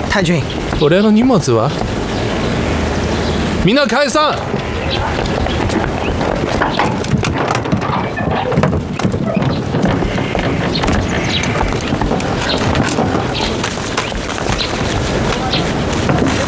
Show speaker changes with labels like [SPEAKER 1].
[SPEAKER 1] 太君，
[SPEAKER 2] 俺の荷物は？みんな解散！